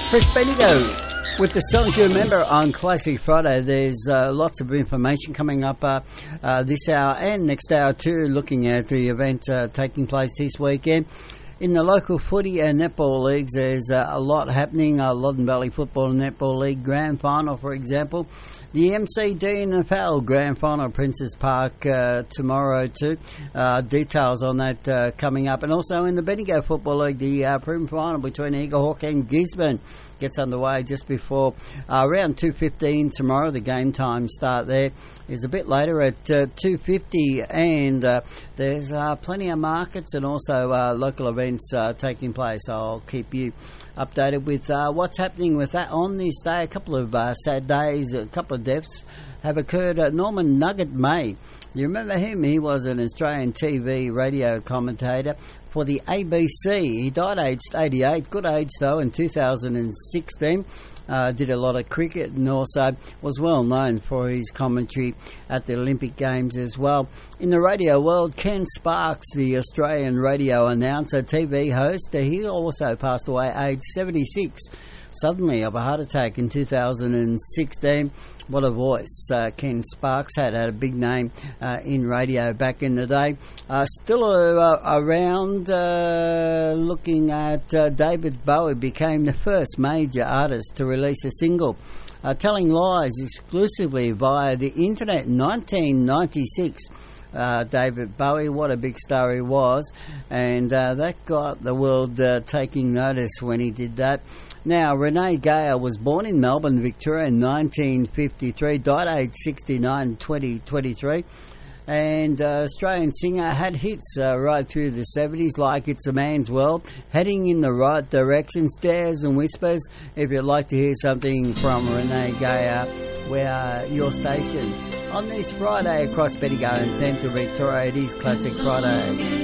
Fresh Bendigo with the songs you remember on Classic Friday. There's lots of information coming up this hour and next hour too, looking at the event taking place this weekend. In the local footy and netball leagues, there's a lot happening. Loddon Valley Football and Netball League Grand Final, for example. The MCDNFL Grand Final, Princes Park, tomorrow too. Details on that coming up. And also in the Bendigo Football League, the Prem Final between Eaglehawk and Gisborne gets underway just before around 2:15 tomorrow. The game time start there is a bit later at 2:50, and there's plenty of markets and also local events taking place. I'll keep you updated with what's happening with that on this day. A couple of sad days, a couple of deaths have occurred. Norman Nugget May, you remember him? He was an Australian TV radio commentator for the ABC. He died aged 88, good age though, in 2016. Did a lot of cricket and also was well known for his commentary at the Olympic Games as well. In the radio world, Ken Sparks, the Australian radio announcer, TV host, he also passed away aged 76 suddenly of a heart attack in 2016. What a voice Ken Sparks had a big name in radio back in the day. Still around, looking at David Bowie became the first major artist to release a single, Telling Lies, exclusively via the internet in 1996. David Bowie, what a big star he was, and that got the world taking notice when he did that. Now, Renee Gale was born in Melbourne, Victoria in 1953, died aged 69 in 2023, and Australian singer, had hits right through the 70s, like It's a Man's World, Heading in the Right Direction, Stares and Whispers. If you'd like to hear something from Renee Gale, we're your station. On this Friday across Bendigo and Central Victoria, it is Classic Friday.